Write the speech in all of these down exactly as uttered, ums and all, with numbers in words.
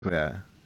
ਹੋਇਆ?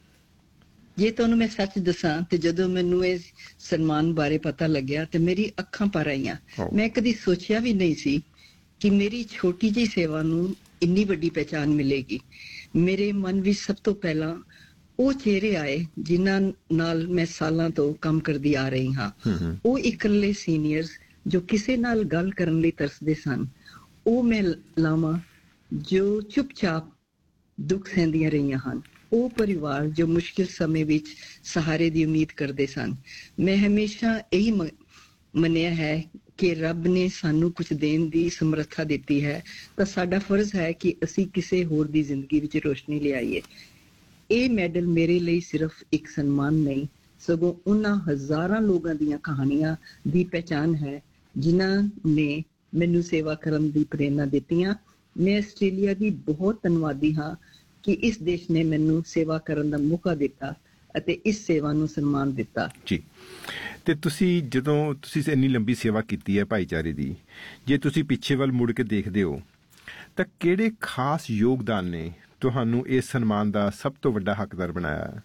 ਜੇ ਤੁਹਾਨੂੰ ਮੈਂ ਸੱਚ ਦੱਸਾਂ ਤੇ ਜਦੋਂ ਮੈਨੂੰ ਇਹ ਸਨਮਾਨ ਬਾਰੇ ਪਤਾ ਲੱਗਿਆ ਤੇ ਮੇਰੀ ਅੱਖਾਂ ਭਰ ਆਈਆਂ। ਮੈਂ ਕਦੀ ਸੋਚਿਆ ਵੀ ਨਹੀਂ ਸੀ ਕਿ ਮੇਰੀ ਛੋਟੀ ਜਿਹੀ ਸੇਵਾ ਨੂੰ ਇੰਨੀ ਵੱਡੀ ਪਹਿਚਾਣ ਮਿਲੇਗੀ। ਮੇਰੇ ਮਨ ਵਿੱਚ ਸਭ ਤੋਂ ਪਹਿਲਾਂ ਉਹ ਚਿਹਰੇ ਆਏ ਜਿਨ੍ਹਾਂ ਨਾਲ ਮੈਂ ਸਾਲਾਂ ਤੋਂ ਕੰਮ ਕਰਦੀ ਆ ਰਹੀ ਹਾਂ। ਉਹ ਇਕੱਲੇ ਸੀਨੀਅਰਸ ਜੋ ਕਿਸੇ ਨਾਲ ਗੱਲ ਕਰਨ ਲਈ ਤਰਸਦੇ ਸਨ। ਉਹ ਮਹਿਲਾਵਾਂ ਜੋ ਚੁੱਪਚਾਪ ਦੁੱਖ ਸਹਿੰਦੀਆਂ ਰਹੀਆਂ ਹਨ। ਉਹ ਪਰਿਵਾਰ ਜੋ ਮੁਸ਼ਕਿਲ ਸਮੇਂ ਵਿੱਚ ਸਹਾਰੇ ਦੀ ਉਮੀਦ ਕਰਦੇ ਸਨ। ਮੈਂ ਹਮੇਸ਼ਾ ਇਹੀ ਮੰਨਿਆ ਹੈ ਕਿ ਰੱਬ ਨੇ ਸਾਨੂੰ ਕੁਝ ਦੇਣ ਦੀ ਸਮਰੱਥਾ ਦਿੱਤੀ ਹੈ ਤਾਂ ਸਾਡਾ ਫਰਜ਼ ਹੈ ਕਿ ਅਸੀਂ ਕਿਸੇ ਹੋਰ ਦੀ ਜ਼ਿੰਦਗੀ ਵਿੱਚ ਰੋਸ਼ਨੀ ਲਿਆਈਏ। ਇਹ ਮੈਡਲ ਮੇਰੇ ਲਈ ਸਿਰਫ ਇੱਕ ਸਨਮਾਨ ਨਹੀਂ, ਸਗੋਂ ਉਹਨਾਂ ਹਜ਼ਾਰਾਂ ਲੋਕਾਂ ਦੀਆਂ ਕਹਾਣੀਆਂ ਦੀ ਪਹਿਚਾਣ ਹੈ ਜਿਨ੍ਹਾਂ ਨੇ ਮੈਨੂੰ ਸੇਵਾ ਕਰਨ ਦੀ ਪ੍ਰੇਰਨਾ ਦਿੱਤੀਆਂ। ਮੈਂ ਆਸਟ੍ਰੇਲੀਆ ਦੀ ਬਹੁਤ ਧੰਨਵਾਦੀ ਹਾਂ ਕਿ ਇਸ ਦੇਸ਼ ਨੇ ਮੈਨੂੰ ਸੇਵਾ ਕਰਨ ਦਾ ਮੌਕਾ ਦਿੱਤਾ ਅਤੇ ਇਸ ਸੇਵਾ ਨੂੰ ਸਨਮਾਨ ਦਿੱਤਾ। ਜੀ, ਤੇ ਤੁਸੀਂ ਜਦੋਂ ਤੁਸੀਂ ਇੰਨੀ ਲੰਬੀ ਸੇਵਾ ਕੀਤੀ ਹੈ ਭਾਈਚਾਰੇ ਦੀ, ਜੇ ਤੁਸੀਂ ਪਿੱਛੇ ਵੱਲ ਮੁੜ ਕੇ ਦੇਖਦੇ ਹੋ ਤਾਂ ਕਿਹੜੇ ਖਾਸ ਯੋਗਦਾਨ ਨੇ ਤੁਹਾਨੂੰ ਇਸ ਸਨਮਾਨ ਦਾ ਸਭ ਤੋਂ ਵੱਡਾ ਹੱਕਦਾਰ ਬਣਾਇਆ?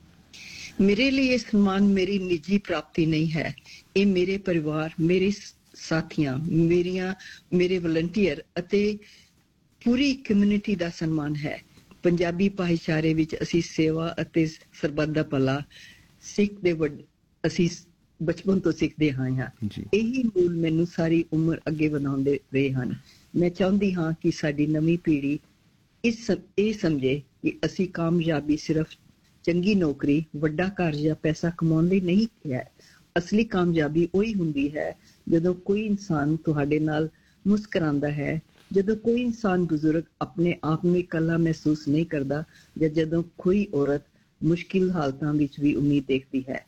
ਮੇਰੇ ਲਈ ਇਹ ਸਨਮਾਨ ਮੇਰੀ ਨਿੱਜੀ ਪ੍ਰਾਪਤੀ ਨਹੀਂ ਹੈ। ਇਹ ਮੇਰੇ ਪਰਿਵਾਰ, ਮੇਰੇ ਸਾਥੀਆਂ, ਮੇਰੀਆਂ ਮੇਰੇ ਵਲੰਟੀਅਰ ਅਤੇ ਪੂਰੀ ਕਮਿਊਨਿਟੀ ਦਾ ਸਨਮਾਨ ਹੈ। ਪੰਜਾਬੀ ਭਾਈਚਾਰੇ ਵਿੱਚ ਅਸੀਂ ਸੇਵਾ ਅਤੇ ਸਰਬੱਤ ਦਾ ਭਲਾ ਸਿੱਖਦੇ ਵੱਡ ਅਸੀਂ ਬਚਪਨ ਤੋਂ ਸਿੱਖਦੇ ਆਏ ਹਾਂ। ਇਹੀ ਮੂਲ ਮੈਨੂੰ ਸਾਰੀ ਉਮਰ ਅੱਗੇ ਵਧਾਉਂਦੇ ਰਹੇ ਹਨ। ਮੈਂ ਚਾਹੁੰਦੀ ਹਾਂ ਕਿ ਸਾਡੀ ਨਵੀਂ ਪੀੜ੍ਹੀ ਇਸ ਇਹ ਸਮਝੇ ਕਿ ਅਸੀਂ ਕਾਮਯਾਬੀ ਸਿਰਫ ਚੰਗੀ ਨੌਕਰੀ, ਵੱਡਾ ਘਰ ਜਾਂ ਪੈਸਾ ਕਮਾਉਣ ਲਈ ਨਹੀਂ ਹੈ। ਅਸਲੀ ਕਾਮਯਾਬੀ ਉਹੀ ਹੁੰਦੀ ਹੈ ਜਦੋਂ ਕੋਈ ਇਨਸਾਨ ਤੁਹਾਡੇ ਨਾਲ ਮੁਸਕਰਾਉਂਦਾ ਹੈ, ਜਦੋਂ ਕੋਈ ਇਨਸਾਨ ਬਜ਼ੁਰਗ ਆਪਣੇ ਆਪ ਨੂੰ ਇਕੱਲਾ ਮਹਿਸੂਸ ਨਹੀਂ ਕਰਦਾ, ਜਾਂ ਜਦੋਂ ਕੋਈ ਔਰਤ ਮੁਸ਼ਕਿਲ ਹਾਲਤਾਂ ਵਿੱਚ ਵੀ ਉਮੀਦ ਦੇਖਦੀ ਹੈ।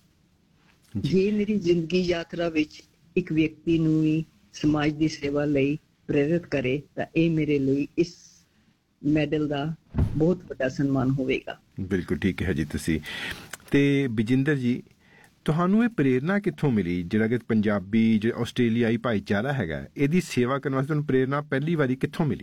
ਜੇ ਮੇਰੀ ਜ਼ਿੰਦਗੀ ਯਾਤਰਾ ਵਿੱਚ ਇੱਕ ਵਿਅਕਤੀ ਨੂੰ ਵੀ ਸਮਾਜ ਦੀ ਸੇਵਾ ਲਈ ਪ੍ਰੇਰਿਤ ਕਰੇ ਤਾਂ ਇਹ ਮੇਰੇ ਲਈ ਇਸ ਮੈਡਲ ਦਾ ਬਹੁਤ ਵੱਡਾ ਸਨਮਾਨ ਹੋਵੇਗਾ। ਬਿਲਕੁਲ ਠੀਕ ਹੈ ਜੀ। ਤੁਸੀਂ ਤੇ ਬਜਿੰਦਰ ਜੀ, ਤੁਹਾਨੂੰ ਇਹ ਪ੍ਰੇਰਨਾ ਕਿੱਥੋਂ ਮਿਲੀ? ਜਿਹੜਾ ਕਿ ਪੰਜਾਬੀ ਜਿਹੜਾ ਆਸਟ੍ਰੇਲੀਆਈ ਭਾਈਚਾਰਾ ਹੈਗਾ, ਇਹਦੀ ਸੇਵਾ ਕਰਨ ਵਾਸਤੇ ਤੁਹਾਨੂੰ ਪ੍ਰੇਰਨਾ ਪਹਿਲੀ ਵਾਰੀ ਕਿੱਥੋਂ ਮਿਲੀ?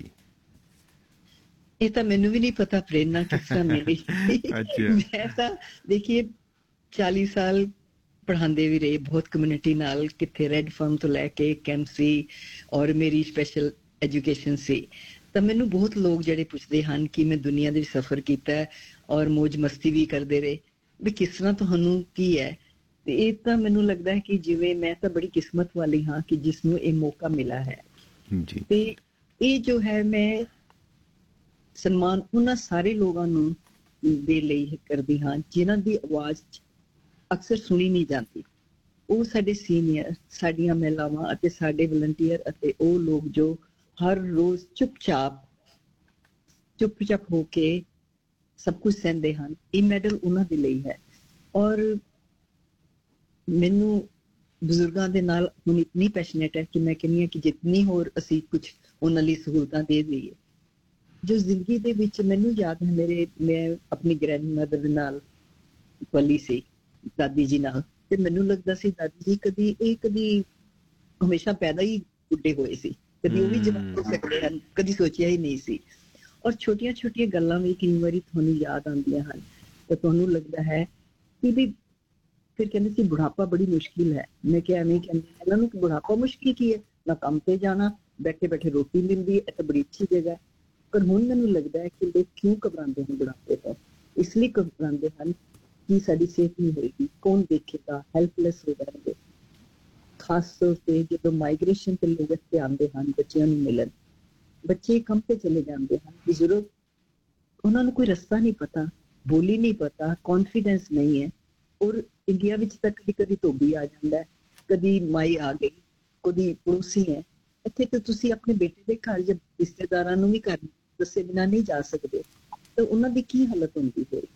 ਇਹ ਤਾਂ ਮੈਨੂੰ ਵੀ ਨਹੀਂ ਪਤਾ ਪ੍ਰੇਰਨਾ ਕਿਸ ਤਰ੍ਹਾਂ ਮਿਲੀ। ਮੈਂ ਤਾਂ ਦੇਖੀਏ ਚਾਲੀ ਸਾਲ ਪੜ੍ਹਾਉਂਦੇ ਵੀ ਰਹੇ ਬਹੁਤ ਕਮਿਊਨਿਟੀ ਨਾਲ, ਕਿੱਥੇ ਰੈੱਡ ਫਾਰਮ ਤੋਂ ਲੈ ਕੇ ਕੈਂਪਸੀ ਔਰ ਮੇਰੀ ਸਪੈਸ਼ਲ ਐਜੂਕੇਸ਼ਨ ਸੀ। ਤਾਂ ਮੈਨੂੰ ਬਹੁਤ ਲੋਕ ਜਿਹੜੇ ਪੁੱਛਦੇ ਹਨ ਕਿ ਮੈਂ ਦੁਨੀਆ ਦੇ ਵਿੱਚ ਸਫ਼ਰ ਕੀਤਾ ਔਰ ਮੌਜ ਮਸਤੀ ਵੀ ਕਰਦੇ ਰਹੇ, ਵੀ ਕਿਸ ਤਰ੍ਹਾਂ ਤੁਹਾਨੂੰ ਕੀ ਹੈ? ਤੇ ਇਹ ਤਾਂ ਮੈਨੂੰ ਲੱਗਦਾ ਹੈ ਕਿ ਜਿਵੇਂ ਮੈਂ ਤਾਂ ਬੜੀ ਕਿਸਮਤ ਵਾਲੀ ਹਾਂ ਕਿ ਜਿਸ ਨੂੰ ਇਹ ਮੌਕਾ ਮਿਲਾ ਹੈ। ਤੇ ਇਹ ਜੋ ਹੈ ਮੈਂ ਸਨਮਾਨ ਉਹਨਾਂ ਸਾਰੇ ਲੋਕਾਂ ਨੂੰ ਦੇ ਲਈ ਕਰਦੀ ਹਾਂ ਜਿਨ੍ਹਾਂ ਦੀ ਆਵਾਜ਼ ਅਕਸਰ ਸੁਣੀ ਨਹੀਂ ਜਾਂਦੀ। ਉਹ ਸਾਡੇ ਸੀਨੀਅਰ, ਸਾਡੀਆਂ ਮਹਿਲਾਵਾਂ ਅਤੇ ਸਾਡੇ ਵਲੰਟੀਅਰ ਅਤੇ ਉਹ ਲੋਕ ਜੋ ਹਰ ਰੋਜ਼ ਚੁੱਪਚਾਪ ਚੁੱਪਚਾਪ ਹੋ ਕੇ ਸਭ ਕੁਝ ਸਹਿੰਦੇ ਹਨ। ਇਹ ਮੈਡਲ ਉਹਨਾਂ ਦੇ ਲਈ ਹੈ। ਔਰ ਮੈਨੂੰ ਬਜ਼ੁਰਗਾਂ ਦੇ ਨਾਲ ਹੁਣ ਇਤਨੀ ਪੈਸ਼ਨੇਟ ਹੈ ਕਿ ਮੈਂ ਕਹਿੰਦੀ ਹਾਂ ਕਿ ਜਿਤਨੀ ਹੋਰ ਅਸੀਂ ਕੁਝ ਉਹਨਾਂ ਲਈ ਸਹੂਲਤਾਂ ਦੇ ਦਈਏ। ਜੋ ਜ਼ਿੰਦਗੀ ਦੇ ਵਿੱਚ ਮੈਨੂੰ ਯਾਦ ਹੈ, ਮੇਰੇ ਮੈਂ ਆਪਣੀ ਗ੍ਰੈਂਡ ਮਦਰ ਦੇ ਨਾਲ ਪਲੀ ਸੀ, ਦਾਦੀ ਜੀ ਨਾਲ, ਤੇ ਮੈਨੂੰ ਲੱਗਦਾ ਸੀ ਦਾਦੀ ਜੀ ਕਦੀ ਇਹ ਕਦੀ ਹਮੇਸ਼ਾ ਪੈਦਾ ਹੀ ਬੁੱਢੇ ਹੋਏ ਸੀ, ਕਦੀ ਉਹ ਵੀ ਜਵਾਨ ਹੋ ਸਕਦੇ ਹਨ, ਕਦੀ ਸੋਚਿਆ ਹੀ ਨਹੀਂ ਸੀ। ਔਰ ਛੋਟੀਆਂ ਛੋਟੀਆਂ ਗੱਲਾਂ ਵੀ ਕਈ ਵਾਰੀ ਤੁਹਾਨੂੰ ਯਾਦ ਆਉਂਦੀਆਂ ਹਨ ਤਾਂ ਤੁਹਾਨੂੰ ਲੱਗਦਾ ਹੈ ਕਿ ਵੀ ਫਿਰ ਕਹਿੰਦੇ ਸੀ ਬੁਢਾਪਾ ਬੜੀ ਮੁਸ਼ਕਿਲ ਹੈ। ਮੈਂ ਕਿਹਾ ਐਵੇਂ ਕਹਿੰਦੇ ਇਹਨਾਂ ਨੂੰ ਕਿ ਬੁਢਾਪਾ ਮੁਸ਼ਕਿਲ ਕੀ ਹੈ, ਨਾ ਕੰਮ ਤੇ ਜਾਣਾ, ਬੈਠੇ ਬੈਠੇ ਰੋਟੀ ਮਿਲਦੀ ਹੈ, ਇਹ ਤਾਂ ਬੜੀ ਅੱਛੀ ਜਗ੍ਹਾ ਹੈ। ਪਰ ਹੁਣ ਮੈਨੂੰ ਲੱਗਦਾ ਹੈ ਕਿ ਲੋਕ ਕਿਉਂ ਘਬਰਾਉਂਦੇ ਹਨ ਬੁਢਾਪੇ ਤੋਂ? ਇਸ ਲਈ ਘਬਰਾਉਂਦੇ ਹਨ ਕਿ ਸਾਡੀ ਸਿਹਤ ਨਹੀਂ ਹੋਏਗੀ, ਕੌਣ ਦੇਖੇਗਾ, ਹੈਲਪਲੈਸ ਹੋ ਜਾਣਗੇ। ਖਾਸ ਤੌਰ ਤੇ ਜਦੋਂ ਮਾਈਗ੍ਰੇਸ਼ਨ ਤੇ ਲੋਕ ਇੱਥੇ ਆਉਂਦੇ ਹਨ ਬੱਚਿਆਂ ਨੂੰ ਮਿਲਣ, ਬੱਚੇ ਕੰਮ ਤੇ ਚਲੇ ਜਾਂਦੇ ਹਨ, ਬਜ਼ੁਰਗ ਉਹਨਾਂ ਨੂੰ ਕੋਈ ਰਸਤਾ ਨਹੀਂ ਪਤਾ, ਬੋਲੀ ਨਹੀਂ ਪਤਾ, ਕੌਨਫੀਡੈਂਸ ਨਹੀਂ ਹੈ। ਔਰ ਇੰਡੀਆ ਵਿੱਚ ਤਾਂ ਕਦੀ ਕਦੀ ਧੋਬੀ ਆ ਜਾਂਦਾ, ਕਦੀ ਮਾਈ ਆ ਗਈ, ਕਦੀ ਪੜੋਸੀ ਹੈ। ਇੱਥੇ ਤਾਂ ਤੁਸੀਂ ਆਪਣੇ ਬੇਟੇ ਦੇ ਘਰ ਜਾਂ ਰਿਸ਼ਤੇਦਾਰਾਂ ਨੂੰ ਵੀ ਘਰ ਦੱਸੇ ਬਿਨਾਂ ਨਹੀਂ ਜਾ ਸਕਦੇ, ਤਾਂ ਉਹਨਾਂ ਦੀ ਕੀ ਹਾਲਤ ਹੁੰਦੀ ਹੋਏਗੀ।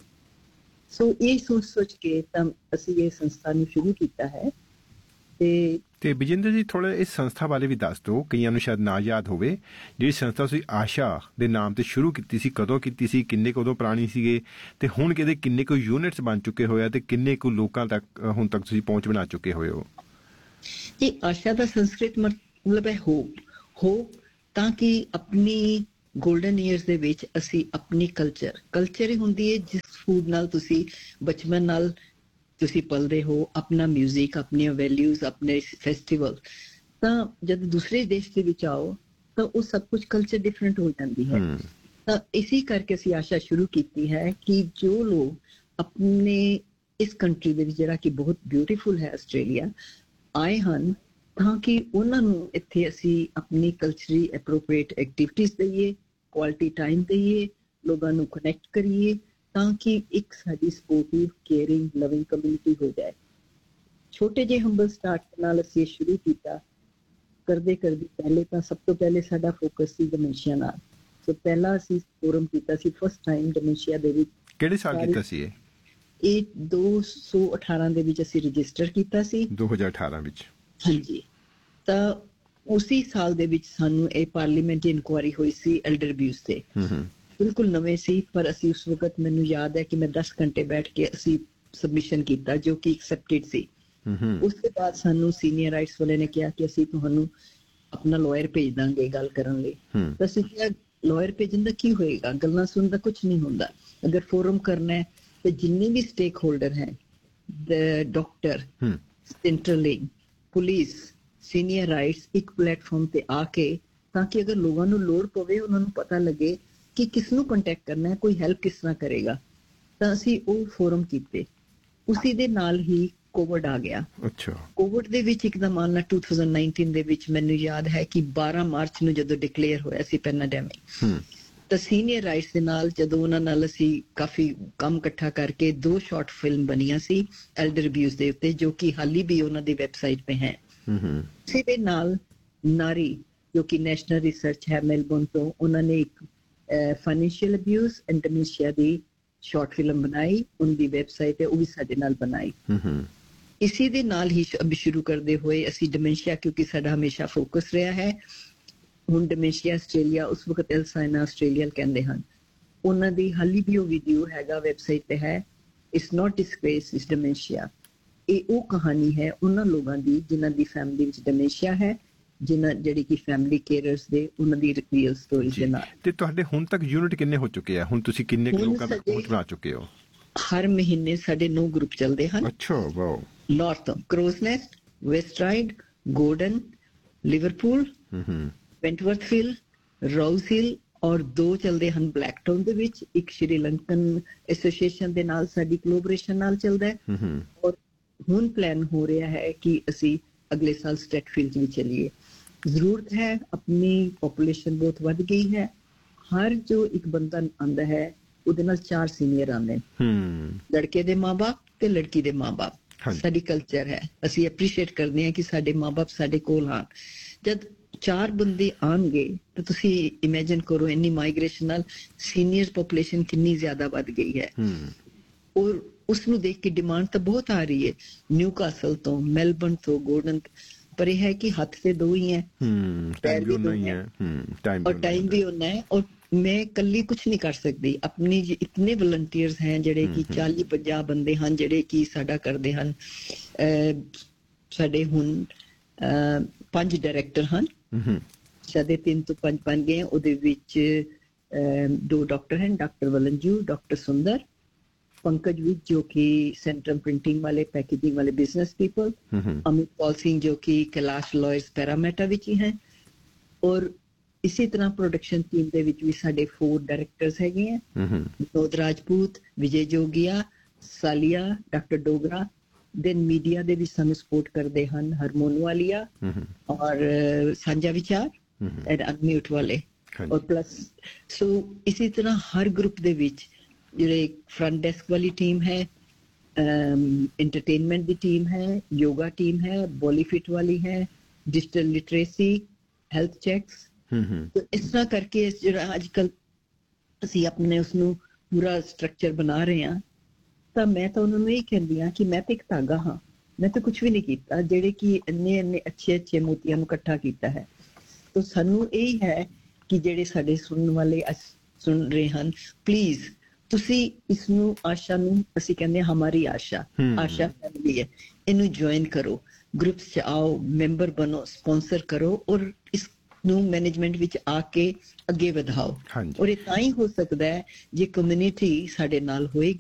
ਸੋ ਇਹ ਸੋਚ ਸੋਚ ਕੇ ਤਾਂ ਅਸੀਂ ਇਹ ਸੰਸਥਾ ਨੂੰ ਸ਼ੁਰੂ ਕੀਤਾ ਹੈ। ਤੇ ਤੇ ਬਜਿੰਦਰ ਜੀ, ਥੋੜਾ ਇਸ ਸੰਸਥਾ ਬਾਰੇ ਵੀ ਦੱਸ ਦਿਓ, ਕਈਆਂ ਨੂੰ ਸ਼ਾਇਦ ਨਾ ਯਾਦ ਹੋਵੇ। ਜਿਹੜੀ ਸੰਸਥਾ ਤੁਸੀਂ ਆਸ਼ਾ ਦੇ ਨਾਮ ਤੇ ਸ਼ੁਰੂ ਕੀਤੀ ਸੀ, ਕਦੋਂ ਕੀਤੀ ਸੀ, ਕਿੰਨੇ ਕਦੋਂ ਪੁਰਾਣੀ ਸੀਗੇ, ਤੇ ਹੁਣ ਕਿਤੇ ਕਿੰਨੇ ਕੁ ਯੂਨਿਟਸ ਬਣ ਚੁੱਕੇ ਹੋਏ ਆ ਤੇ ਕਿੰਨੇ ਕੁ ਲੋਕਾਂ ਤੱਕ ਹੁਣ ਤੱਕ ਤੁਸੀਂ ਪਹੁੰਚ ਬਣਾ ਚੁੱਕੇ ਹੋਏ ਹੋ? ਇਹ ਆਸ਼ਾ ਦਾ ਸੰਸਕ੍ਰਿਤ ਮਤਲਬ ਹੈ ਹੋਪ। ਹੋਪ ਤਾਂ ਕਿ ਆਪਣੀ ਗੋਲਡਨ ਈਅਰਸ ਦੇ ਵਿੱਚ ਅਸੀਂ ਆਪਣੀ ਕਲਚਰ ਕਲਚਰ ਹੀ ਹੁੰਦੀ ਹੈ ਜਿਸ ਫੂਡ ਨਾਲ ਤੁਸੀਂ ਬਚਪਨ ਨਾਲ ਤੁਸੀਂ ਪਲਦੇ ਹੋ, ਆਪਣਾ 뮤직, ਆਪਣੀਆਂ ਵੈਲਿਊਜ਼, ਆਪਣੇ ਫੈਸਟੀਵਲ। ਤਾਂ ਜਦ ਦੂਸਰੇ ਦੇਸ਼ ਦੇ ਵਿੱਚ ਆਓ ਤਾਂ ਉਹ ਸਭ ਕੁਝ ਕਲਚਰ ਡਿਫਰੈਂਟ ਹੋ ਜਾਂਦੀ ਹੈ। ਤਾਂ ਇਸੇ ਕਰਕੇ ਅਸੀਂ ਆਸ਼ਾ ਸ਼ੁਰੂ ਕੀਤੀ ਹੈ ਕਿ ਜੋ ਲੋਕ ਆਪਣੇ ਇਸ ਕੰਟਰੀ ਦੇ ਵਿੱਚ, ਜਿਹੜਾ ਕਿ ਬਹੁਤ ਬਿਊਟੀਫੁਲ ਹੈ ਆਸਟ੍ਰੇਲੀਆ, ਆਏ ਹਨ, ਤਾਂ ਕਿ ਉਹਨਾਂ ਨੂੰ ਇੱਥੇ ਅਸੀਂ ਆਪਣੀ ਕਲਚਰੀ ਐਪਰੋਪ੍ਰੀਏਟ ਐਕਟੀਵਿਟੀਜ਼ ਦਈਏ, ਕੁਆਲਿਟੀ ਟਾਈਮ ਦਈਏ, ਲੋਕਾਂ ਨੂੰ ਕਨੈਕਟ ਕਰੀਏ, ਤਾਂ ਕਿ ਇੱਕ ਸਾਡੀ ਸਪੋਰਟਿਵ, ਕੇਅਰਿੰਗ, ਲਵਿੰਗ ਕਮਿਊਨਿਟੀ ਹੋ ਜਾਏ। ਛੋਟੇ ਜਿਹੇ ਹੰਬਲ ਸਟਾਰਟ ਨਾਲ ਅਸੀਂ ਸ਼ੁਰੂ ਕੀਤਾ। ਕਰਦੇ ਕਰਦੇ ਪਹਿਲੇ ਤਾਂ ਸਭ ਤੋਂ ਪਹਿਲੇ ਸਾਡਾ ਫੋਕਸ ਸੀ ਡਿਮੈਂਸ਼ੀਆ ਨਾਲ। ਸੋ ਪਹਿਲਾਂ ਅਸੀਂ ਫੋਰਮ ਕੀਤਾ ਸੀ ਫਸਟ ਟਾਈਮ ਡਿਮੈਂਸ਼ੀਆ ਦੇ ਵਿੱਚ। ਕਿਹੜੇ ਸਾਲ ਕੀਤਾ ਸੀ ਇਹ? ਇਹ ਦੋ ਸੌ ਅਠਾਰਾਂ ਦੇ ਵਿੱਚ ਅਸੀਂ ਰਜਿਸਟਰ ਕੀਤਾ ਸੀ। ਦੋ ਹਜ਼ਾਰ ਅਠਾਰਾਂ ਵਿੱਚ? ਹਾਂਜੀ। ਤਾਂ ਉਸੇ ਸਾਲ ਦੇ ਵਿੱਚ ਸਾਨੂੰ ਇਹ ਪਾਰਲੀਮੈਂਟ ਇਨਕੁਆਇਰੀ ਹੋਈ ਸੀ ਐਲਡਰ ਅਬਿਊਜ਼ ਤੇ। ਬਿਲਕੁਲ ਨਵੇਂ ਸੀ, ਪਰ ਅਸੀਂ ਉਸ ਵਕਤ, ਮੈਨੂੰ ਯਾਦ ਹੈ ਕਿ ਮੈਂ ਦਸ ਘੰਟੇ ਬੈਠ ਕੇ ਅਸੀਂ ਸਬਮਿਸ਼ਨ ਕੀਤਾ, ਜੋ ਕਿ ਐਕਸੈਪਟਡ ਸੀ। ਉਸ ਤੋਂ ਬਾਅਦ ਸਾਨੂੰ ਸੀਨੀਅਰ ਰਾਈਟਸ ਵਾਲੇ ਨੇ ਕਿਹਾ ਕਿ ਅਸੀਂ ਤੁਹਾਨੂੰ ਆਪਣਾ ਲਾਇਰ ਭੇਜ ਦਾਂਗੇ ਗੱਲ ਕਰਨ ਲਈ। ਤਾਂ ਅਸੀਂ ਕਿਹਾ ਲਾਇਰ ਭੇਜਣ ਦਾ ਕੀ ਹੋਏਗਾ, ਗੱਲਾਂ ਸੁਣਨ ਦਾ ਕੁਝ ਨਹੀਂ ਹੁੰਦਾ। ਅਗਰ ਫੋਰਮ ਕਰਨਾ ਹੈ ਤਾਂ ਜਿੰਨੇ ਵੀ ਸਟੇਕ ਹੋਲਡਰ ਹੈ, ਡਾਕਟਰ, ਸੈਂਟਰਲਿੰਗ, ਪੁਲਿਸ, ਸੀਨੀਅਰ ਰਾਈਟਸ, ਇੱਕ ਪਲੇਟਫਾਰਮ ਤੇ ਆ ਕੇ, ਤਾਂ ਕਿ ਅਗਰ ਲੋਕਾਂ ਨੂੰ ਲੋੜ ਪਵੇ ਉਹਨਾਂ ਨੂੰ ਪਤਾ ਲੱਗੇ ਕਿ ਕਿਸ ਨੂੰ ਕੰਟੈਕਟ ਕਰਨਾ ਹੈ, ਕੋਈ ਹੈਲਪ ਕਿਸ ਤਰ੍ਹਾਂ ਕਰੇਗਾ। ਤਾਂ ਅਸੀਂ ਉਹ ਫੋਰਮ ਕੀਤੇ। ਉਸੇ ਦੇ ਨਾਲ ਹੀ ਕੋਵਿਡ ਆ ਗਿਆ। ਅੱਛਾ। ਕੋਵਿਡ ਦੇ ਵਿੱਚ ਇੱਕਦਮ ਆਉਣਾ ਦੋ ਹਜ਼ਾਰ ਉੱਨੀ ਦੇ ਵਿੱਚ ਮੈਨੂੰ ਯਾਦ ਹੈ ਕਿ ਬਾਰਾਂ ਮਾਰਚ ਨੂੰ ਜਦੋਂ ਡਿਕਲੇਅਰ ਹੋਇਆ ਸੀ ਪੈਂਡੇਮਿਕ, ਤਾਂ ਸੀਨੀਅਰ ਰਾਈਟਸ ਦੇ ਨਾਲ ਜਦੋਂ ਉਹਨਾਂ ਨਾਲ ਅਸੀਂ ਕਾਫੀ ਕੰਮ ਇਕੱਠਾ ਕਰਕੇ ਦੋ ਸ਼ਾਰਟ ਫਿਲਮ ਬਣੀਆਂ ਸੀ ਐਲਡਰ ਅਬਿਊਜ਼ ਦੇ ਉੱਤੇ, ਜੋ ਕਿ ਹਾਲੀ ਵੀ ਉਹਨਾਂ ਦੀ ਵੈਬਸਾਈਟ ਤੇ ਹੈ। ਇਸੇ ਦੇ ਨਾਲ ਨਾਰੀ, ਜੋ ਕਿ ਨੈਸ਼ਨਲ ਰਿਸਰਚ ਹੈ ਮੈਲਬੌਰਨ ਤੋਂ, ਉਹਨਾਂ ਨੇ ਇੱਕ financial abuse and dementia the short film ਬਣਾਈ, ਉਹਦੀ ਵੈਬਸਾਈਟ ਹੈ, ਉਹ ਵੀ ਸਾਡੇ ਨਾਲ ਬਣਾਈ। ਇਸੇ ਦੇ ਨਾਲ ਹੀ ਅਭੀ ਸ਼ੁਰੂ ਕਰਦੇ ਹੋਏ ਅਸੀਂ ਡਿਮੈਂਸ਼ੀਆ, ਕਿਉਂਕਿ ਸਾਡਾ ਹਮੇਸ਼ਾ ਫੋਕਸ ਰਿਹਾ ਹੈ, ਹੁਣ ਡਿਮੈਂਸ਼ੀਆ ਆਸਟ੍ਰੇਲੀਆ, ਉਸ ਵਕਤ ਐਲਸਾਈਨਾ ਆਸਟ੍ਰੇਲੀਆ ਕਹਿੰਦੇ ਹਨ, ਉਹਨਾਂ ਦੀ ਹਾਲੀ ਵੀ ਉਹ ਵੀਡੀਓ ਹੈਗਾ ਵੈਬਸਾਈਟ ਤੇ ਹੈ, ਇਟਸ ਨਾਟ ਡਿਸਗ੍ਰੇਸ, ਇਟਸ ਡਿਮੈਂਸ਼ੀਆ। ਇਹ ਉਹ ਕਹਾਣੀ ਹੈ ਉਹਨਾਂ ਲੋਕਾਂ ਦੀ ਜਿਨ੍ਹਾਂ ਦੀ ਫੈਮਿਲੀ ਵਿੱਚ ਡਿਮੈਂਸ਼ੀਆ ਹੈ, ਜਿਨ੍ਹਾਂ ਜਿਹੜੀ ਕਿ ਫੈਮਿਲੀ ਕੇਅਰਰਸ ਦੇ, ਉਹਨਾਂ ਦੀ ਰੀਅਲ ਸਟੋਰੀਜ਼ ਦੇ ਨਾਲ। ਤੇ ਤੁਹਾਡੇ ਹੁਣ ਤੱਕ ਯੂਨਿਟ ਕਿੰਨੇ ਹੋ ਚੁੱਕੇ ਆ? ਹੁਣ ਤੁਸੀਂ ਕਿੰਨੇ ਲੋਕਾਂ ਤੱਕ ਪਹੁੰਚ ਬਣਾ ਚੁੱਕੇ ਹੋ? ਹਰ ਮਹੀਨੇ ਸਾਡੇ ਨੌ ਗਰੁੱਪ ਚੱਲਦੇ ਹਨ। ਅੱਛਾ, wow. North ਕਰੋਜ਼ਨੈਸਟ, West ride, Gordon, Liverpool, ਵੈਂਟਵਰਥਵਿਲ, ਰੋਜ਼ ਹਿਲ, ਔਰ ਦੋ ਚੱਲਦੇ ਹਨ ਬਲੈਕਟਾਊਨ ਦੇ ਵਿੱਚ। ਇੱਕ ਸ਼੍ਰੀਲੰਕਨ ਐਸੋਸੀਏਸ਼ਨ ਦੇ ਨਾਲ ਸਾਡੀ ਕੋਲੈਬੋਰੇਸ਼ਨ ਨਾਲ ਚੱਲਦਾ ਹੈ, ਔਰ ਹੁਣ ਪਲਾਨ ਹੋ ਰਿਹਾ ਹੈ ਕਿ ਅਸੀਂ ਅਗਲੇ ਸਾਲ ਸਟ੍ਰੈਟਫੀਲਡ ਵੀ ਚੱਲੀਏ। ਜ਼ਰੂਰਤ ਹੈ, ਆਪਣੀ ਪੋਪੂਲੇਸ਼ਨ ਬਹੁਤ ਵੱਧ ਗਈ ਹੈ। ਹਰ ਜੋ ਇੱਕ ਬੰਦਾ ਆਉਂਦਾ ਹੈ ਉਹਦੇ ਨਾਲ ਚਾਰ ਸੀਨੀਅਰ ਆਉਂਦੇ ਨੇ, ਲੜਕੇ ਦੇ ਮਾਂ-ਬਾਪ ਤੇ ਲੜਕੀ ਦੇ ਮਾਂ-ਬਾਪ। ਸਾਡੀ ਕਲਚਰ ਹੈ, ਅਸੀਂ ਐਪਰੀਸ਼ੀਏਟ ਕਰਦੇ ਹਾਂ ਕਿ ਸਾਡੇ ਮਾਂ-ਬਾਪ ਸਾਡੇ ਕੋਲ ਆਉਣ। ਜਦ ਚਾਰ ਬੰਦੇ ਆਉਣਗੇ ਤਾਂ ਤੁਸੀਂ ਇਮੇਜਿਨ ਕਰੋ ਇੰਨੀ ਮਾਈਗ੍ਰੇਸ਼ਨ ਨਾਲ ਸੀਨੀਅਰ ਪੋਪੂਲੇਸ਼ਨ ਕਿੰਨੀ ਜ਼ਿਆਦਾ ਵੱਧ ਗਈ ਹੈ। ਔਰ ਉਸ ਨੂੰ ਦੇਖ ਕੇ ਡਿਮਾਂਡ ਤਾਂ ਬਹੁਤ ਆ ਰਹੀ ਹੈ, ਨਿਊਕਾਸਲ ਤੋਂ, ਮੈਲਬਰਨ ਤੋਂ, ਗੋਰਡਨ, ਪਰ ਇਹ ਹੈ ਕਿ ਹੱਥ ਤੇ ਦੋ ਹੀ ਹੈ, ਟਾਈਮ ਵੀ ਉਨਾ ਹੀ ਹੈ, ਔਰ ਟਾਈਮ ਵੀ ਉਨਾ ਹੈ, ਔਰ ਮੈਂ ਇਕੱਲੀ ਕੁਛ ਨਹੀਂ ਕਰ ਸਕਦੀ। ਆਪਣੀ ਇਤਨੇ ਵਲੰਟੀਅਰਸ ਹੈ ਜਿਹੜੇ ਕਿ ਚਾਲੀ ਪੰਜਾਹ ਬੰਦੇ ਹਨ ਜਿਹੜੇ ਕਿ ਸਾਡਾ ਕਰਦੇ ਹਨ। ਸਾਡੇ ਹੁਣ ਪੰਜ ਡਾਇਰੈਕਟਰ ਹਨ, ਸਾਡੇ ਤਿੰਨ ਤੋਂ ਪੰਜ ਬਣ ਗਏ। ਉਹਦੇ ਵਿੱਚ ਦੋ ਡਾਕਟਰ ਹਨ, ਡਾਕਟਰ ਵਲਨਜੂ, ਡਾਕਟਰ ਸੁੰਦਰ, ਪੰਕਜ ਵਿਜ ਜੋ ਕਿ ਸੈਂਟਰਲ ਪ੍ਰਿੰਟਿੰਗ ਵਾਲੇ, ਪੈਕੇजिंग ਵਾਲੇ ਬਿਜ਼ਨਸ ਪੀਪਲ, ਅਮਿਤ ਪਾਲ ਸਿੰਘ ਜੋ ਕਿ ਕੈਲਾਸ਼ ਲਾਇਰਸ ਪੈਰਾਮੈਟਾ ਵਿੱਚ ਹੀ ਹੈ, ਔਰ ਇਸੇ ਤਰ੍ਹਾਂ ਪ੍ਰੋਡਕਸ਼ਨ ਟੀਮ ਦੇ ਵਿੱਚ ਵੀ ਸਾਡੇ ਫੋਰ ਡਾਇਰੈਕਟਰਸ ਹੈਗੇ ਹੈ, Vinod Rajput, Vijay Jogia, ਸਾਲੀਆ, doctor Dogra. Then media ਦੇ ਵਿੱਚ ਸਾਨੂੰ ਸਪੋਰਟ ਕਰਦੇ ਹਨ ਹਰਮੋਨ ਵਾਲੀਆ ਔਰ ਸਾਂਝਾ ਵਿਚਾਰ ਐਂਡ ਅਨਮਿਊਟ ਵਾਲੇ, ਔਰ ਪਲੱਸ ਸੋ ਇਸੇ ਤਰ੍ਹਾਂ ਹਰ ਗਰੁੱਪ ਦੇ ਵਿੱਚ ਜਿਹੜੇ ਫਰੰਟ ਡੈਸਕ ਵਾਲੀ ਟੀਮ ਹੈ, एंटरटेनमेंट ਦੀ ਟੀਮ ਹੈ, ਯੋਗਾ ਟੀਮ ਹੈ, ਬੋਲੀਫਿਟ ਵਾਲੀ ਹੈ, ਡਿਜੀਟਲ ਲਿਟਰੇਸੀ, ਹੈਲਥ ਚੈਕਸ। तो इस तरह करके ਜਿਹੜਾ ਅੱਜ ਕੱਲ ਅਸੀਂ ਆਪਣੇ ਉਸ ਨੂੰ ਪੂਰਾ ਸਟਰਕਚਰ ਬਣਾ ਰਹੇ ਹਾਂ, ਤਾਂ ਮੈਂ ਤਾਂ ਉਹਨਾਂ ਨੂੰ ਇਹ ਕਹਿੰਦੀ ਹਾਂ ਕਿ ਮੈਂ ਤਾਂ ਇੱਕ ਧਾਗਾ ਹਾਂ, ਮੈਂ ਤਾਂ ਕੁਝ ਵੀ ਨਹੀਂ ਕੀਤਾ, ਜਿਹੜੇ ਕਿ ਇੰਨੇ ਇੰਨੇ ਅੱਛੇ ਅੱਛੇ ਮੋਤੀਆਂ ਨੂੰ ਇਕੱਠਾ ਕੀਤਾ ਹੈ। ਤਾਂ ਸਾਨੂੰ ਇਹ ਹੈ ਕਿ ਜਿਹੜੇ ਸਾਡੇ ਸੁਣਨ ਵਾਲੇ ਸੁਣ ਰਹੇ ਹਨ, ਪਲੀਜ਼ ਤੁਸੀਂ ਇਸ ਨੂੰ, ਆਸ਼ਾ ਨੂੰ ਅਸੀਂ ਕਹਿੰਦੇ ਹਾਂ ਹਮਾਰੀ ਆਸ਼ਾ, ਆਸ਼ਾ ਫੈਮਿਲੀ ਹੈ, ਇਹਨੂੰ ਜੁਆਇਨ ਕਰੋ, ਗਰੁੱਪਸ 'ਚ ਆਓ, ਮੈਂਬਰ ਬਣੋ, ਸਪਾਂਸਰ ਕਰੋ, ਔਰ ਇਸ ਨੂੰ ਮੈਨੇਜਮੈਂਟ ਵਿੱਚ ਆ ਕੇ ਅੱਗੇ ਵਧਾਓ। ਹਾਂਜੀ ਔਰ ਇਹ ਤਾਂ ਹੀ ਹੋ ਸਕਦਾ ਹੈ ਜੇ ਕਮਿਊਨਿਟੀ ਸਾਡੇ ਨਾਲ ਹੋਏਗੀ।